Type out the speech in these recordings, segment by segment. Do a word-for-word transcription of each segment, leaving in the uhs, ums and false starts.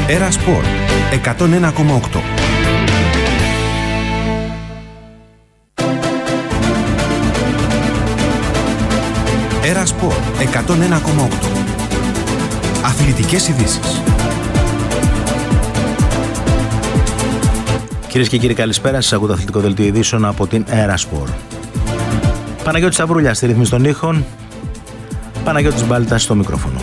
Έρα Σπορ εκατόν ένα κόμμα οκτώ. Έρα Σπορ εκατόν ένα κόμμα οκτώ. Αθλητικές ειδήσεις. Κυρίες και κύριοι, καλησπέρα σας. Ακούτε το αθλητικό δελτίο ειδήσεων από την Έρα Σπορ. Παναγιώτης Σταυρούλιας στη ρύθμιση των ήχων. Παναγιώτης Μπάλτας στο μικρόφωνο.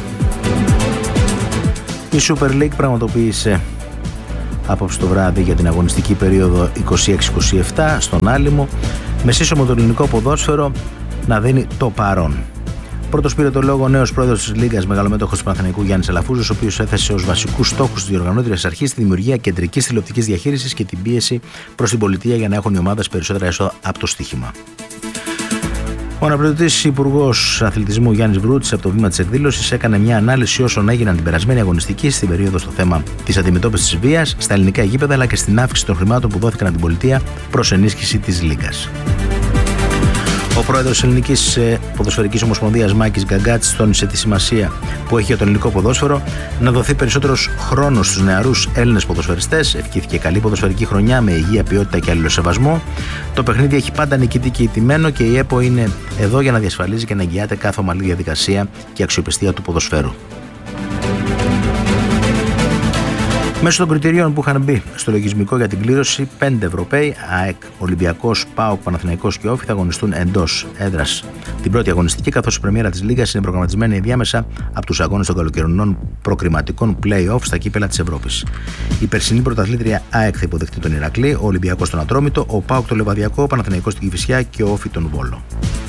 Η Super League πραγματοποίησε απόψε το βράδυ για την αγωνιστική περίοδο είκοσι έξι είκοσι επτά στον Άλυμο, με σύσσωμο το ελληνικό ποδόσφαιρο να δίνει το παρόν. Πρώτος πήρε το λόγο ο νέος πρόεδρος της Λίγκας, μεγαλομέτωχος του Παναθηναϊκού Γιάννης Αλαφούζος, ο οποίος έθεσε ως βασικούς στόχους της διοργανώτριας αρχής τη δημιουργία κεντρικής τηλεοπτικής διαχείρισης και την πίεση προς την πολιτεία για να έχουν οι ομάδες περισσότερα έσοδα από το στοίχημα. Ο αναπληρωτής υπουργός αθλητισμού Γιάννης Βρούτσης, από το βήμα της εκδήλωσης, έκανε μια ανάλυση όσων έγιναν την περασμένη αγωνιστική στην περίοδο στο θέμα της αντιμετώπισης της βίας στα ελληνικά γήπεδα, αλλά και στην αύξηση των χρημάτων που δόθηκαν από την πολιτεία προς ενίσχυση της Λίγκας. Ο πρόεδρος της Ελληνικής Ποδοσφαιρικής Ομοσπονδίας Μάκης Γκαγκάτσης τόνισε τη σημασία που έχει για το ελληνικό ποδόσφαιρο να δοθεί περισσότερος χρόνος στους νεαρούς Έλληνες ποδοσφαιριστές. Ευχήθηκε καλή ποδοσφαιρική χρονιά με υγεία, ποιότητα και αλληλοσεβασμό. Το παιχνίδι έχει πάντα νικητή και ηττημένο και η ΕΠΟ είναι εδώ για να διασφαλίζει και να εγγυάται κάθε ομαλή διαδικασία και αξιοπιστία του ποδοσφαίρου. Μέσω των κριτηρίων που είχαν μπει στο λογισμικό για την κλήρωση, πέντε Ευρωπαίοι, ΑΕΚ, Ολυμπιακός, ΠΑΟΚ, Παναθηναϊκός και Όφη, θα αγωνιστούν εντός έδρας την πρώτη αγωνιστική, καθώς η πρεμιέρα της Λίγκας είναι προγραμματισμένη ενδιάμεσα από τους αγώνες των καλοκαιρινών προκριματικών play-off στα κύπελα της Ευρώπης. Η περσινή πρωταθλήτρια ΑΕΚ θα υποδεχτεί τον Ηρακλή, ο Ολυμπιακός τον Ατρόμητο, ο ΠΑΟΚ τον Λεβαδιακό, ο Παναθηναϊκός την Κηφισιά και ο Όφη τον Βόλο.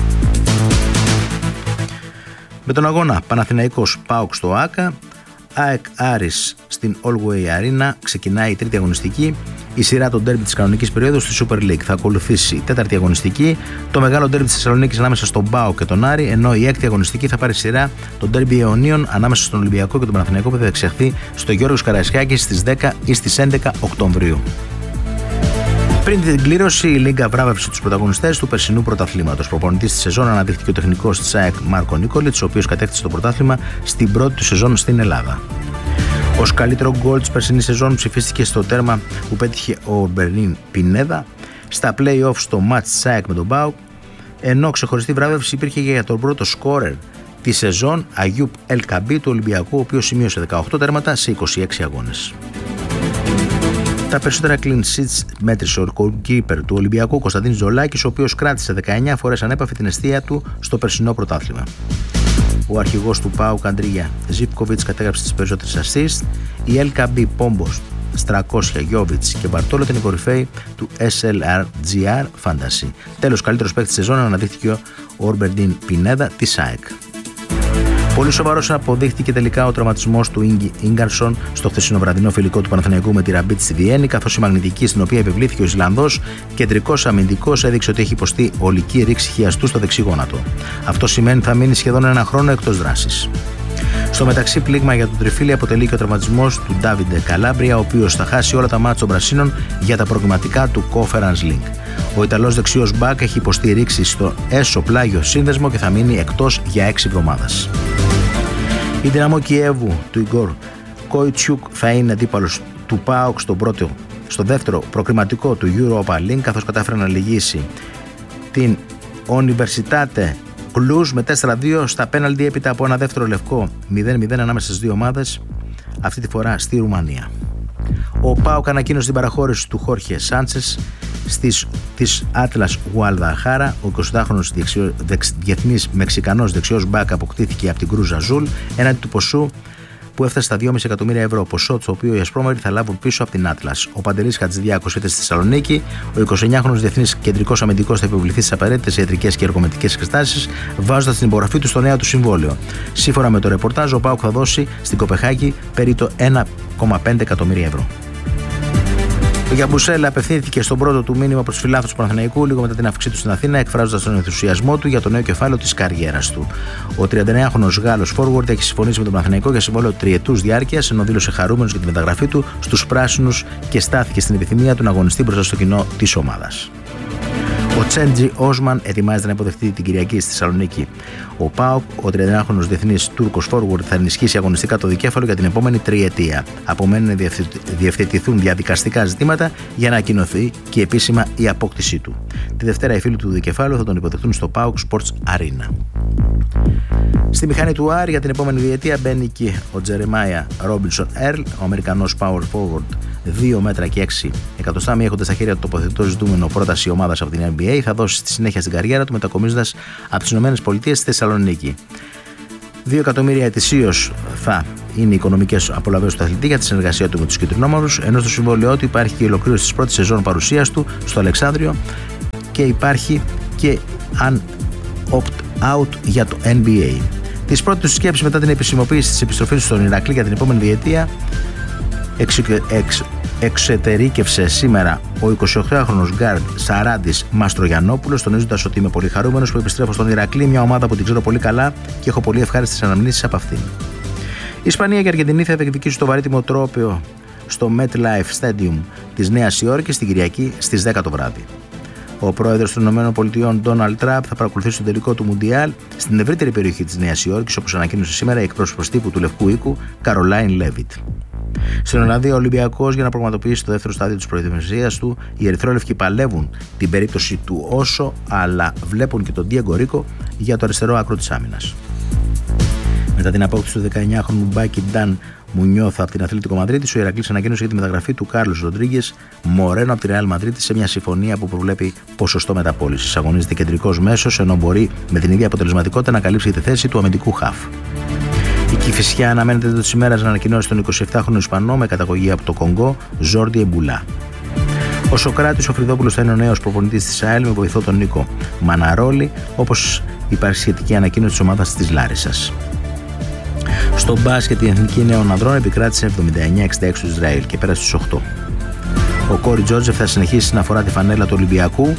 Με τον αγώνα Παναθηναϊκός ΠΑΟΚ στο ΆΚΑ, ΑΕΚ Άρης στην Allway Arena, ξεκινάει η τρίτη αγωνιστική. Η σειρά των ντέρμπι της κανονικής περίοδου στη Super League. Θα ακολουθήσει η τέταρτη αγωνιστική, το μεγάλο ντέρμπι της Θεσσαλονίκης ανάμεσα στον ΠΑΟΚ και τον Άρη, ενώ η έκτη αγωνιστική θα πάρει σειρά των ντέρμπι αιωνίων ανάμεσα στον Ολυμπιακό και τον Παναθηναϊκό, που θα εξεχθεί στο Γιώργος Καραϊσκάκης στις δέκα ή στις έντεκα Οκτωβρίου. Πριν την κλήρωση, η Λίγκα βράβευσε τους πρωταγωνιστές του περσινού πρωταθλήματος. Προπονητής της σεζόν αναδείχθηκε ο τεχνικός της ΑΕΚ Μάρκο Νίκολιτς, ο οποίος κατέκτησε το πρωτάθλημα στην πρώτη του σεζόν στην Ελλάδα. Ως καλύτερο γκολ της περσινής σεζόν ψηφίστηκε στο τέρμα που πέτυχε ο Μπερνίν Πινέδα στα play-off στο match της ΑΕΚ με τον ΠΑΟΚ, ενώ ξεχωριστή βράβευση υπήρχε και για τον πρώτο σκόρερ τη σεζόν, Αγιούπ Ελκαμπή του Ολυμπιακού, ο οποίος σημείωσε δεκαοκτώ τέρματα σε είκοσι έξι αγώνες. Τα περισσότερα clean sheets μέτρησε ο goalkeeper του Ολυμπιακού Κωνσταντίν Ζολάκης, ο οποίος κράτησε δεκαεννιά φορές ανέπαφη την εστία του στο περσινό πρωτάθλημα. Ο αρχηγός του ΠΑΟΚ Αντρίγια Ζιβκοβιτς κατέγραψε τις περισσότερες assist. Η Ελ Καμπή, Πόμπος, Στρακόσια, Γιόβιτς και Μπαρτόλο ήταν οι κορυφαίοι του ες ελ αρ τζι αρ Fantasy. Τέλος, καλύτερος παίκτης της σεζόν αναδείχθηκε ο Ορμπερντίν Πινέδα της ΑΕΚ. Πολύ σοβαρός αποδείχθηκε τελικά ο τραυματισμός του Ίγκαρσον στο χθεσινό βραδινό φιλικό του Παναθηναϊκού με τη Ραμπίτ στη Βιέννη, καθώς η μαγνητική στην οποία επιβλήθηκε ο Ισλανδός κεντρικός αμυντικός έδειξε ότι έχει υποστεί ολική ρήξη χιαστού στο δεξί γόνατο. Αυτό σημαίνει θα μείνει σχεδόν ένα χρόνο εκτός δράσης. Στο μεταξύ, πλήγμα για τον τριφύλι αποτελεί και ο τραυματισμός του Ντάβιντε Καλάμπρια, ο οποίος θα χάσει όλα τα μάτς των Πρασίνων για τα προκριματικά του Conference League. Ο Ιταλός δεξιός μπακ έχει υποστεί ρήξη στο έσω πλάγιο σύνδεσμο και θα μείνει εκτός για έξι εβδομάδες. Η Δυναμό Κιέβου του Ιγκόρ Κόιτσιουκ θα είναι αντίπαλος του ΠΑΟΚ στο, πρώτο, στο δεύτερο προκριματικό του Europa League, καθώς κατάφερε να λυγίσει την Universitate Cluj με τέσσερα δύο στα πέναλτι έπειτα από ένα δεύτερο λευκό μηδέν μηδέν ανάμεσα στις δύο ομάδες, αυτή τη φορά στη Ρουμανία. Ο ΠΑΟΚ ανακοίνωσε την παραχώρηση του Χόρχε Σάντσες στις, της Atlas Guadalajara. Ο εικοσιτάχρονος διεθνής Μεξικανός δεξιός μπακ αποκτήθηκε από την Κρούζ Αζούλ έναντι του ποσού που έφτασε στα δυόμισι εκατομμύρια ευρώ, ποσό το οποίο οι ασπρόμαυροι θα λάβουν πίσω από την Atlas. Ο Παντελής Χατζηδιάκος ήρθε στη Θεσσαλονίκη. Ο εικοσιεννιάχρονος διεθνής κεντρικός αμυντικός θα επιβληθεί στις απαραίτητες ιατρικές και εργομετικές εξετάσεις, βάζοντας την υπογραφή του στο νέο του συμβόλαιο. Σύμφωνα με το ρεπορτάζ, ο ΠΑΟΚ θα δώσει στην Κοπεχάγη περίπου ένα κόμμα πέντε εκατομμύρια ευρώ. Ο Γιαμπουσέλα απευθύνθηκε στον πρώτο του μήνυμα προς τους φιλάθλους του Παναθηναϊκού λίγο μετά την αύξησή του στην Αθήνα, εκφράζοντας τον ενθουσιασμό του για το νέο κεφάλαιο της καριέρας του. Ο τριανταεννιάχρονος Γάλλος forward έχει συμφωνήσει με τον Παναθηναϊκό για συμβόλαιο τριετούς διάρκειας, ενώ δήλωσε χαρούμενος για τη μεταγραφή του στους πράσινους και στάθηκε στην επιθυμία του να αγωνιστεί μπροστά στο κοινό της ομάδας. Ο Τσέντζι Όσμαν ετοιμάζεται να υποδεχτεί την Κυριακή στη Θεσσαλονίκη. Ο ΠΑΟΚ, ο τριανταενάχρονος διεθνής Τούρκος forward, θα ενισχύσει αγωνιστικά το δικέφαλο για την επόμενη τριετία. Απομένει να διευθετηθούν διαδικαστικά ζητήματα για να ανακοινωθεί και επίσημα η απόκτησή του. Τη Δευτέρα οι φίλοι του δικεφάλου θα τον υποδεχτούν στο ΠΑΟΚ Sports Arena. Στη μηχανή του Άρη για την επόμενη διετία μπαίνει και ο Τζερεμάια Ρόμπινσον Έρλ, ο Αμερικανός power forward δύο μέτρα και έξι εκατοστά, μη έχοντας στα χέρια του τοποθετητό ζητούμενο πρόταση ομάδας από την N B A, θα δώσει στη συνέχεια στην καριέρα του μετακομίζοντας από τις ΗΠΑ στη Θεσσαλονίκη. δύο εκατομμύρια ετησίως θα είναι οι οικονομικές απολαβές του αθλητή για τη συνεργασία του με τους κυτρινόμαυρους, ενώ στο συμβόλαιό του υπάρχει και η ολοκλήρωση της πρώτης σεζόν παρουσίας του στο Αλεξάνδριο και υπάρχει και αν opt-out για το N B A. Τις πρώτες του σκέψεις μετά την επισημοποίηση της επιστροφής του στον Ηρακλή για την επόμενη διετία εξωτερήκευσε σήμερα ο εικοσιοκτάχρονος γκάρντ Σαράντης Μαστρογιαννόπουλος, τονίζοντας ότι είμαι πολύ χαρούμενος που επιστρέφω στον Ηρακλή, μια ομάδα που την ξέρω πολύ καλά και έχω πολύ ευχάριστες αναμνήσεις από αυτήν. Η Ισπανία και η Αργεντινή θα διεκδικήσουν το βαρύτιμο τρόπαιο στο MetLife Stadium της Νέας Υόρκης την Κυριακή στις δέκα το βράδυ. Ο πρόεδρος των ΗΠΑ, Ντόναλντ Τραμπ, θα παρακολουθήσει τον τελικό του Μουντιάλ στην ευρύτερη περιοχή της Νέας Υόρκης, όπως ανακοίνωσε σήμερα η εκπρόσωπος τύπου του Λευκού Οίκου, Καρολάιν Λέβιτ. Στην Ολλανδία, ο Ολυμπιακός, για να πραγματοποιήσει το δεύτερο στάδιο της προετοιμασίας του, οι Ερυθρόλευκοι παλεύουν την περίπτωση του Όσο, αλλά βλέπουν και τον Ντιέγκο Ρίκο για το αριστερό άκρο της άμυνας. Μετά την απόκτηση του δεκαεννιάχρονου Μπάκι Νταν Μουνιώθα από την Αθλήτικο Μαδρίτης, ο Ηρακλής ανακοίνωσε για τη μεταγραφή του Κάρλος Ροντρίγκες Μορένο από τη Ρεάλ Μαδρίτης σε μια συμφωνία που προβλέπει ποσοστό μεταπώλησης. Αγωνίζεται κεντρικός μέσος, ενώ μπορεί με την ίδια αποτελεσματικότητα να καλύψει τη θέση του αμυντικού χαφ. Η Κηφισιά αναμένεται εντός της ημέρας να ανακοινώσει τον εικοσιεπτάχρονο Ισπανό με καταγωγή από το Κονγκό, Ζόρντι Εμπουλά. Ο Σοκράτης ο Φρυδόπουλος θα είναι ο νέος προπονητής της ΑΕΛ με βοηθό τον Νίκο Μαναρόλη, όπως υπάρχει σχετική ανακοίνωση της ομάδας της Λάρισσας. Στο μπάσκετ η Εθνική Νέων Ανδρών επικράτησε εβδομήντα εννιά εξήντα έξι του Ισραήλ και πέρασε στους οκτώ. Ο Κόρι Τζότζεφ θα συνεχίσει να φορά τη φανέλα του Ολυμπιακού.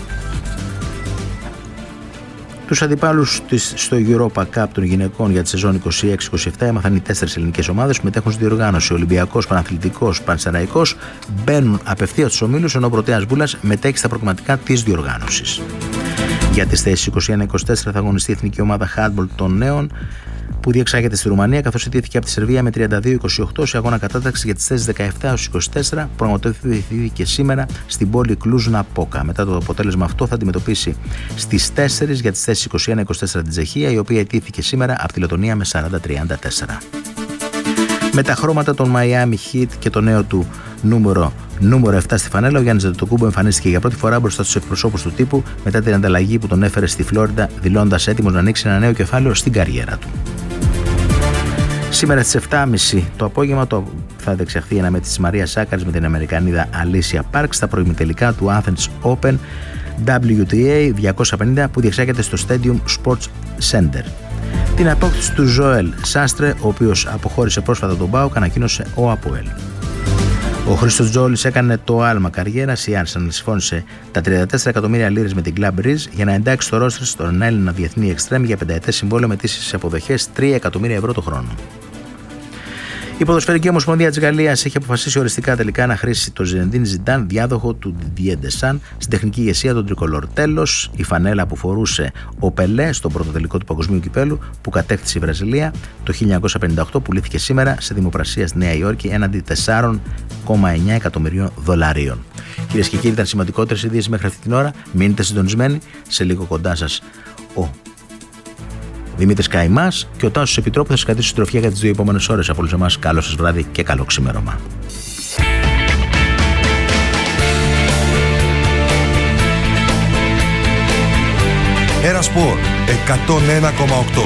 Τους αντιπάλους της στο Europa Cup των γυναικών για τη σεζόν είκοσι έξι είκοσι επτά έμαθαν οι τέσσερις ελληνικές ομάδες που μετέχουν στη διοργάνωση. Ο Ολυμπιακός, Παναθλητικός, Πανσεραϊκός μπαίνουν απευθείας στους ομίλους, ενώ ο Πρωτέας Βούλας μετέχει στα προκριματικά της διοργάνωσης. Για τις θέσεις είκοσι ένα είκοσι τέσσερα θα αγωνιστεί η εθνική ομάδα handball των νέων, που διεξάγεται στη Ρουμανία, καθώς ιτήθηκε από τη Σερβία με τριάντα δύο είκοσι οκτώ σε αγώνα κατάταξης για τις θέσεις δεκαεπτά έως είκοσι τέσσερα, που πραγματοποιήθηκε σήμερα στην πόλη Κλούζνα Πόκα. Μετά το αποτέλεσμα αυτό θα αντιμετωπίσει στις τέσσερις για τις θέσεις είκοσι ένα είκοσι τέσσερα την Τσεχία, η οποία ιτήθηκε σήμερα από τη Λετωνία με σαράντα τριάντα τέσσερα. Με τα χρώματα των Miami Heat και το νέο του νούμερο Νούμερο επτά στη φανέλα, ο Γιάννης Αντετοκούμπο εμφανίστηκε για πρώτη φορά μπροστά στους εκπροσώπους του τύπου μετά την ανταλλαγή που τον έφερε στη Φλόριντα, δηλώντας έτοιμος να ανοίξει ένα νέο κεφάλαιο στην καριέρα του. Σήμερα στις επτά και μισή το απόγευμα το θα διεξαχθεί ένα μάτι της Μαρίας Σάκαρης με την Αμερικανίδα Αλίσια Πάρκς στα προημιτελικά του Athens Open ντάμπλιου τι έι διακόσια πενήντα που διεξάγεται στο Stadium Sports Center. Την απόκτηση του Ζωέλ Σάστρε, ο οποίος αποχώρησε πρόσφατα τον ΠΑΟΚ, ανακοίνωσε ο ΑΠΟΕΛ. Ο Χρήστος Τζόλης έκανε το άλμα καριέρας. Η Arsenal συμφώνησε τα τριάντα τέσσερα εκατομμύρια λίρες με την Club Ridge για να εντάξει στο ρόστερ στον Έλληνα διεθνή εξτρέμ για πενταετές συμβόλαιο με τις αποδοχές τρία εκατομμύρια ευρώ το χρόνο. Η Ποδοσφαιρική Ομοσπονδία της Γαλλίας έχει αποφασίσει οριστικά τελικά να χρήσει το Ζινεντίν Ζιντάν, διάδοχο του Didier Deschamps, στην τεχνική ηγεσία των Τρικολόρ. Τέλος, η φανέλα που φορούσε ο Πελέ στον πρώτο τελικό του Παγκοσμίου Κυπέλου που κατέκτησε η Βραζιλία το χίλια εννιακόσια πενήντα οκτώ πουλήθηκε σήμερα σε δημοπρασία στη Νέα Υόρκη έναντι τέσσερα κόμμα εννιά εκατομμυρίων δολαρίων. Κυρίες και κύριοι, ήταν σημαντικότερες ειδήσεις μέχρι αυτή την ώρα. Μείνετε συντονισμένοι. Σε λίγο κοντά σας ο Δημήτρης Καϊμάς και ο Τάσος Επιτρόπου θα σας κρατήσει συντροφιά για τις δύο επόμενες ώρες. Από όλους εμάς, καλό σας βράδυ και καλό ξημέρωμα. Ερασπορ εκατόν ένα κόμμα οκτώ.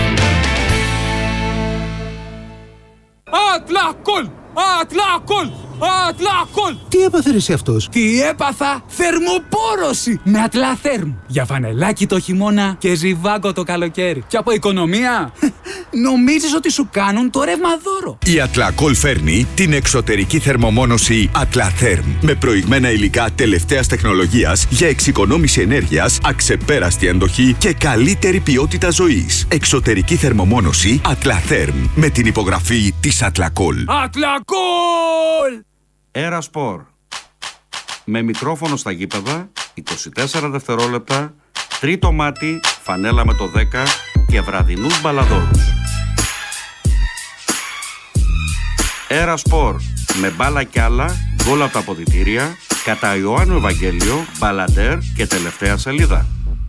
Ατλακόλ! Ατλακόλ! Ατλακόλ! Τι έπαθε εσύ αυτός? Τι έπαθα? Θερμοπόρωση με Ατλαθέρμ. Για φανελάκι το χειμώνα και ζιβάγκο το καλοκαίρι. Και από οικονομία νομίζεις ότι σου κάνουν το ρεύμα δώρο. Η Ατλακόλ φέρνει την εξωτερική θερμομόνωση Ατλαθέρμ με προηγμένα υλικά τελευταίας τεχνολογίας για εξοικονόμηση ενέργειας, αξεπέραστη αντοχή και καλύτερη ποιότητα ζωής. Εξωτερική θερμομόνωση Ατλαθέρμ με την υπογραφή της Ατλακόλ. Ατλακόλ! Ερασπορ. Με μικρόφωνο στα γήπεδα, είκοσι τέσσερα δευτερόλεπτα, τρίτο μάτι, φανέλα με το δέκα και βραδινούς μπαλαδόρους. Έρα Σπορ, με μπάλα κι άλλα, γκολ από τα αποδυτήρια, κατά Ιωάννου Ευαγγέλιο, μπαλαντέρ και τελευταία σελίδα.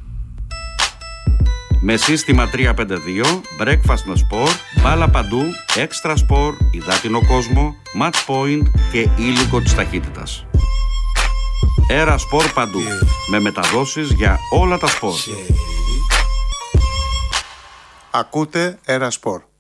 Με σύστημα τρία πέντε δύο, breakfast με σπορ, μπάλα παντού, έξτρα σπορ, υδάτινο κόσμο, match point και ήλικο της ταχύτητας. Έρα Σπορ παντού, με μεταδόσεις για όλα τα σπορ. Ακούτε Έρα Σπορ.